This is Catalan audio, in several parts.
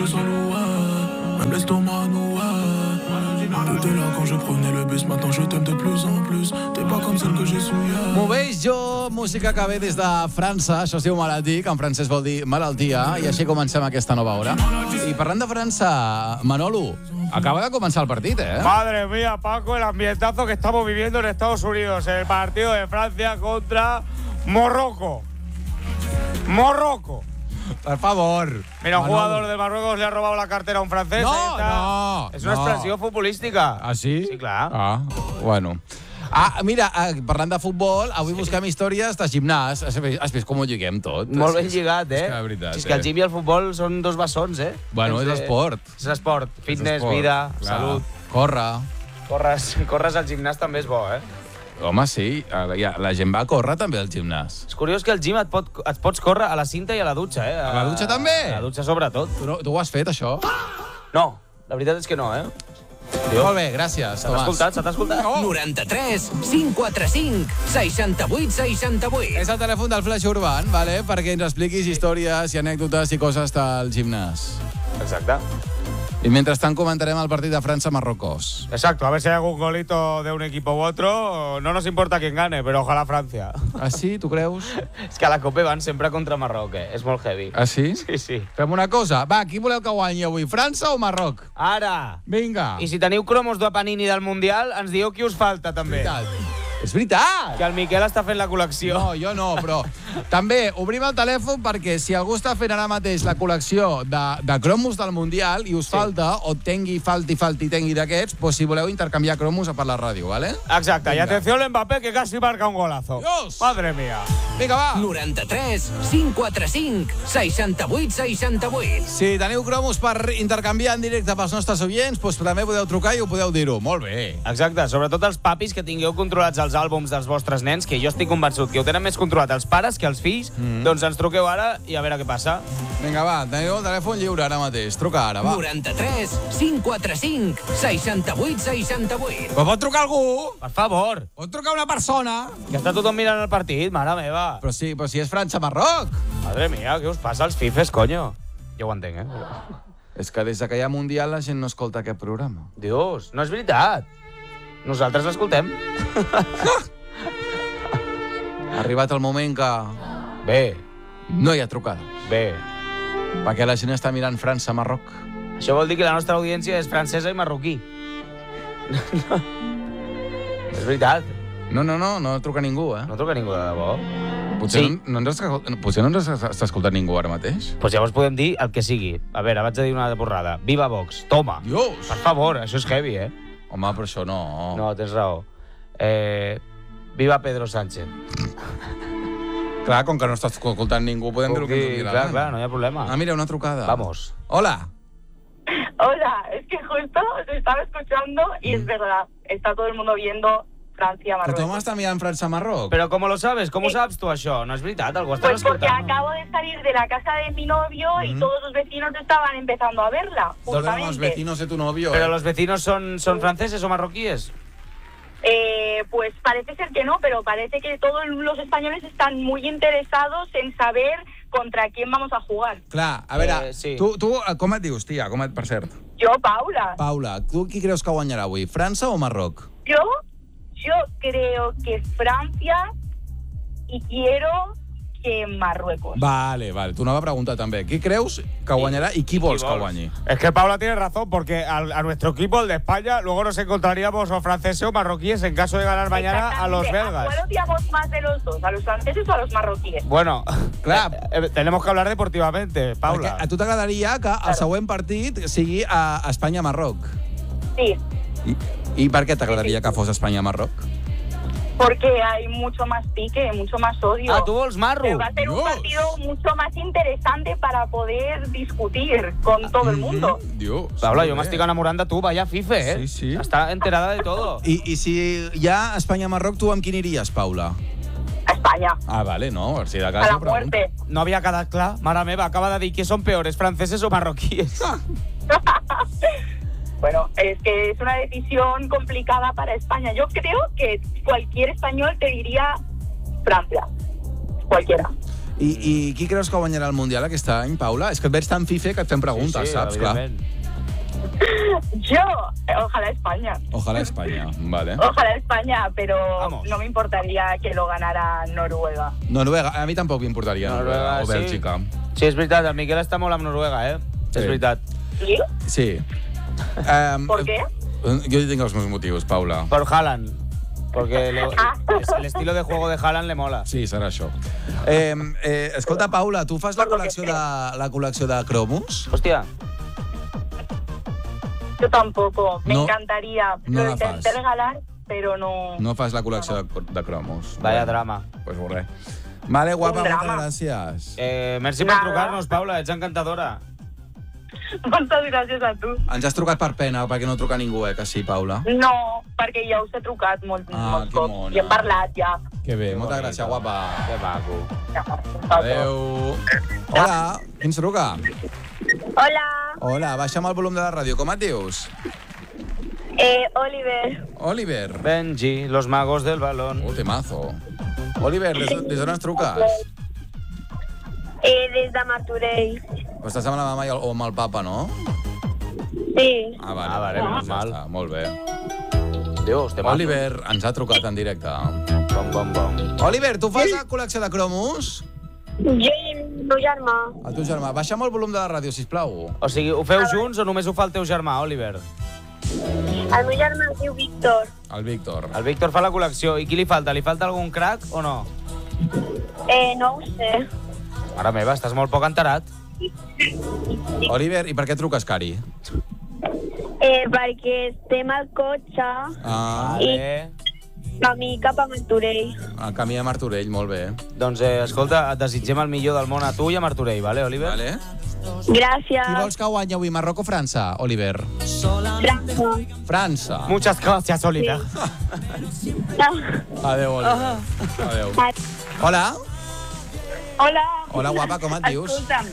je sens l'ouah, même l'estomac nouah. T'étais là quand je prenais le bus, maintenant je t'aime de plus en plus. T'es pas comme celle que j'ai su hier. M'ho veig jo, música que ve des de França, això es diu Maladie, que en francès vol dir malaltia, i així comencem aquesta nova hora. I parlant de França, Manolo, acaba de començar el partit, Madre mía, Paco, el ambientazo que estamos viviendo en Estados Unidos, el partido de Francia contra Morroco. Morroco. Per favor. Mira, un jugador de Marruecos le ha robado la cartera a un francés. No. Es una expresión futbolística. Ah, sí? Sí, clar. Ah, bueno. Mira, parlant de futbol, avui busquem històries de gimnàs. Has vist com ho lliguem tot? Molt ben lligat, És que la veritat, És que el gim i el futbol són dos bessons, Bueno, és esport. És esport. Fitness, vida, salut. Corres al gimnàs també és bo, Home, sí. La gent va a córrer també al gimnàs. És curiós que al gim et pots córrer a la cinta i a la dutxa, A la dutxa també? A la dutxa sobretot. Tu ho has fet, això? No, la veritat és que no, Molt bé, gràcies, Tomàs. Se t'ha escoltat? 93 545 68 68. És el telèfon del Flash Urban, vale? Perquè ens expliquis històries i anècdotes i coses del gimnàs. Exacte. Y mientras tanto comentaremos el partido de Francia-Marruecos. Exacto, a ver si hay algún golito de un equipo u otro. No nos importa quién gane, pero ojalá Francia. ¿Ah, sí? Tu creus? És que a la Copa van sempre contra Marroc, És molt heavy. Ah, sí? Sí. Fem una cosa. Va, qui voleu que guanyi avui, França o Marroc? Ara! Vinga. I si teniu cromos de Panini del Mundial, ens dieu qui us falta, també. És veritat! Que el Miquel està fent la col·lecció. No, jo no, però també obrim el telèfon perquè si algú està fent ara mateix la col·lecció de cromos del Mundial i us falta, o tingui d'aquests, pues si voleu intercanviar cromos per la ràdio, ¿vale? Exacte, i atenció l'Mbappé, que casi marca un golazo. Dios! Madre mía. Vinga, va! 93 545 68 68. Si teniu cromos per intercanviar en directe pels nostres oients, doncs també podeu trucar i ho podeu dir-ho. Molt bé. Exacte, sobretot els papis que tingueu controlats els àlbums dels vostres nens, que jo estic convençut que ho tenen més controlat els pares que els fills, doncs ens truqueu ara i a veure què passa. Vinga, va, teniu el telèfon lliure ara mateix. Truca ara, va. 93 545 68 68. Però pot trucar algú? Per favor. Pot trucar una persona? Que està tothom mirant el partit, mare meva. Però si és França-Marroc. Madre mía, què us passa als fifes, coño? Jo ho entenc, És que des que hi ha Mundial la gent no escolta aquest programa. Dios, no és veritat. Nosaltres l'escoltem. Ha arribat el moment que... Bé. No hi ha trucada. Bé. Perquè la gent està mirant França-Marroc. Això vol dir que la nostra audiència és francesa i marroquí. És veritat. No truca ningú, No truca ningú, de debò. Potser no ens està escoltant ningú ara mateix? Doncs llavors podem dir el que sigui. A veure, vaig a dir una borrada. Viva Vox, toma. Dios! Per favor, això és heavy, Home, però això no. No, tens raó. Viva Pedro Sánchez. Clar, com que no està escoltant ningú, podem dir el que ens doni la gana. Clar, no hi ha problema. Ah, mira, una trucada. Vamos. Hola. Hola, es que justo os estaba escuchando y es verdad, está todo el mundo viendo Que Francia-Marruecos. tothom està mirant França-Marroc. Però com lo sabes? Com ho saps tu, això? No és veritat, algú està Pues porque escoltant. acabo de salir de la casa de mi novio y todos los vecinos estaban empezando a verla, Todos los justamente. vecinos de tu novio. ¿Pero los vecinos son franceses o marroquíes? Pues parece ser que no, pero parece que todos los españoles están muy interesados en saber contra quién vamos a jugar. Clar, a veure, sí. tu com et dius, tia? Per cert. Yo, Paula. Paula, tu qui creus que guanyarà avui? França o Marroc? Yo creo que Francia y quiero que Marruecos. Vale, tu nova pregunta també. Qui creus que guanyarà i qui vols que guanyi? Es que Paula tiene razón, porque a nuestro equipo, el de España, luego nos encontraríamos o franceses o marroquíes en caso de ganar mañana a los Exactamente. ¿A belgas. cuál odiamos más de los dos? ¿A los franceses o a los marroquíes? Bueno, Clar. tenemos que hablar deportivamente, Paula. Perquè a tu t'agradaria que el següent partit sigui a Espanya-Marroc. Sí, I per què t'agradaria que fos Espanya-Marroc? porque hay mucho más pique, mucho más odio. Ah, tu vols marro? Va a ser un Dios. partido mucho más interesante para poder discutir con todo el mundo. Dios. Paula, jo m'estic enamorant de tu, vaya fife, Sí. Està enterada de todo. I si hi ha Espanya-Marroc, tu amb quin iries, Paula? A España. Ah, vale, no, si de A cas la ho pregunto. muerte. No havia quedat clar. Mare meva, acaba de dir que són peores, franceses o marroquíes. Bueno, es que es una decisión complicada para España. Yo creo que cualquier español te diría Francia. Cualquiera. I qui creus que guanyarà el Mundial aquest any, Paula? És que et veig tan fife que et fem preguntes, saps? Clar. Yo, ojalá España. Ojalá España, vale. Ojalá España, pero Vamos. no me importaría que lo ganara Noruega. Noruega, a mi tampoc m'importaria Noruega o Bèlgica. Sí, és veritat, el Miquel està molt amb Noruega, És veritat. ¿Sí? Sí. ¿Por qué? Jo tinc els meus motius, Paula. Por Haaland. Porque el estilo de juego de Haaland le mola. Sí, serà això. Escolta, Paula, tu fas la col·lecció de cromos? Hòstia. Yo tampoco. Me No, encantaría. no Lo la intenté fas. regalar, pero no. No fas la col·lecció de cromos. Vaya drama. Pues res. Vale, guapa, Un drama. moltes gràcies. Merci per Nada. trucar-nos, Paula, ets encantadora. Moltes gràcies a tu. Ens has trucat per pena, perquè no truca ningú, que sí, Paula? No, perquè ja us he trucat molts que cops. mona. I hem parlat ja. Que bé, moltes gràcies, guapa. Que maco. Adéu. Hola, qui ens truca? Hola, Hola, baixa'm el volum de la ràdio. Com et dius? Oliver. Oliver. Benji, los magos del balón. Temazo. Oliver, des d'on ens truques? Des de Martorell. Estàs amb la mama o amb el papa, no? Sí. Ah, vale. Ah, vale, menys Ja mal. està, molt bé. Dios, te mato. Oliver ens ha trucat en directe. Bom. Oliver, tu fas la col·lecció de cromos? Jo i el meu germà. El teu germà. Baixa'm el volum de la ràdio, sisplau. O sigui, ho feu junts o només ho fa el teu germà, Oliver? El meu germà es diu Víctor. El Víctor. El Víctor fa la col·lecció. I qui li falta? Li falta algun crac o no? No ho sé. Mare meva, estàs molt poc enterat. Oliver, i per què truques, Cari? Perquè estem al cotxe Ah, Vale. camí cap a Martorell. el camí a Martorell, molt bé. Doncs, escolta, et desitgem el millor del món a tu i a Martorell, vale, Oliver? Vale. Gràcies. Qui vols que guanyi avui, Marroc o França, Oliver? França. Muchas gracias, Oliver. Adéu, Oliver. Adéu. Hola. Hola. Hola, guapa, com et dius? Escolta'm,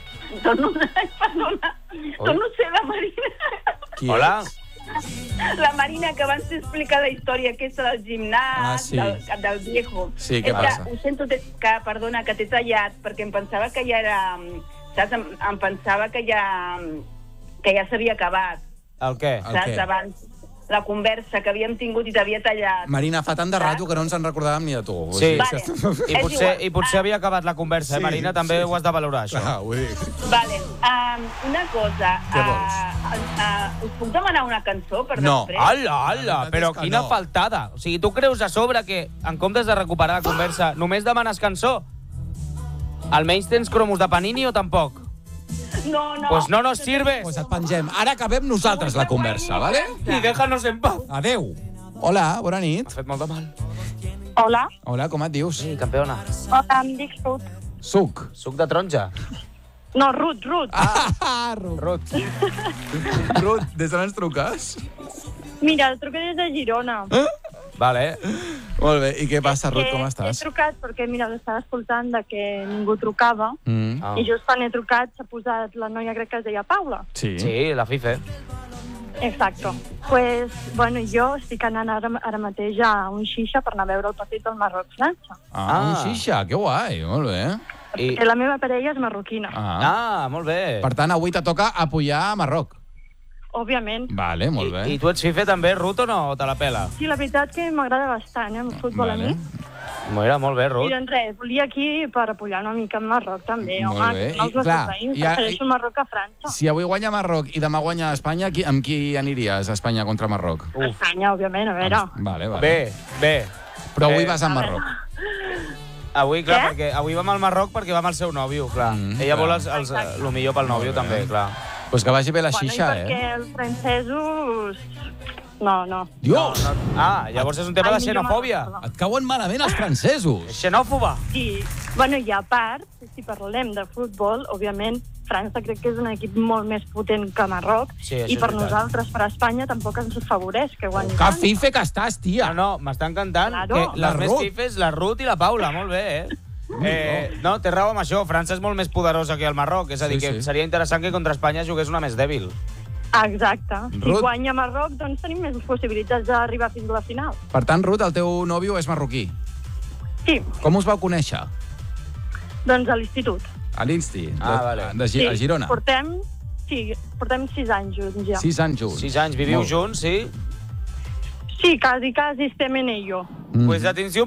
perdona, no sé la Marina. Qui Hola. ets? La Marina, que abans t'explica la història aquesta del gimnàs, sí. del viejo. Sí, què És passa? Que, ho sento, perdona, que t'he tallat, perquè em pensava que ja era... Saps? Em pensava que ja s'havia acabat. El què? El Saps? què? Abans, la conversa que havíem tingut i t'havia tallat. Marina, fa tant de rato que no ens en recordàvem ni de tu. O Sí. sigui, Vale. I potser havia acabat la conversa, Sí, Marina? També sí. ho has de valorar, això. Clar, ho dic. Vale. Una cosa. Què vols? Us puc demanar una cançó per No. després? Ala, La veritat però és que quina no. faltada. O sigui, tu creus a sobre que, en comptes de recuperar la conversa, només demanes cançó? Almenys tens cromos de Panini o tampoc? No. Pues no nos sirves. Pues et pengem. Ara acabem nosaltres la conversa, vale? I déjanos en paz. Adéu. Hola, bona nit. M'ha fet molt de mal. Hola. Hola, com et dius? Sí, campeona. Hola, em dic Ruth. Suc. Suc de taronja. No, Ruth. Ah, Ruth. Ruth. Ruth, des d'on ens truques? Mira, el truco des de Girona. Vale. Molt bé, i què passa, Ruth, com He estàs? trucat perquè, mira, l'estava escoltant de que ningú trucava Ah. i just quan he trucat s'ha posat la noia, crec que es deia Paula. Sí. Sí, la Fife. Exacto. Pues, bueno, jo estic anant ara mateix a un xixa per anar a veure el partit del Marroc-França. Un xixa, que guai, molt bé. Que la meva parella és marroquina. Molt bé. Per tant, avui te toca apoyar a Marroc. Òbviament. Vale, molt bé. I tu ets Fife també, Ruth, o no? O te la pela? Sí, la veritat que m'agrada bastant, el futbol a mi. Mira, molt bé, I Ruth. doncs res, volia aquí per apoyar una mica en Marroc també, Molt home, bé. que no els I, clar, nostres veïns, ja- prefereixo el Marroc a França. Si avui guanya Marroc i demà guanya Espanya, amb qui aniries a Espanya contra Marroc? Espanya, òbviament, a veure. Vale. Bé. Però avui vas amb Marroc. Avui, clar, Què? perquè avui vam al Marroc perquè vam al seu nòvio, clar. Ella vol el millor pel nòvio, també, clar. Pues que vagi bé la Bueno, i xixa, perquè els francesos... No. Dios! Llavors és un tema de xenofòbia. Et cauen malament els francesos. És xenòfoba. Sí. Bueno, i a part, si parlem de futbol, òbviament, França crec que és un equip molt més potent que Marroc, Sí, això i és per veritat. nosaltres, per Espanya, tampoc ens favoreix que guanyi Que França. fife que estàs, tia. No, m'està encantant Claro. que La les més Ruth. fifes, la Ruth i la Paula, molt bé, No, té raó amb això. França és molt més poderosa que el Marroc. És a dir, Sí, que sí. seria interessant que contra Espanya jugués una més dèbil. Exacte. Si Ruth. guanya Marroc, doncs tenim més possibilitats d'arribar fins a la final. Per tant, Ruth, el teu nòvio és marroquí. Sí. Com us vau conèixer? Doncs a l'institut. A l'Insti, vale. a Girona. Portem 6 anys junts ja. 6 anys junts. 6 anys, viviu junts, sí? Sí, quasi estem en ello. Pues atenció,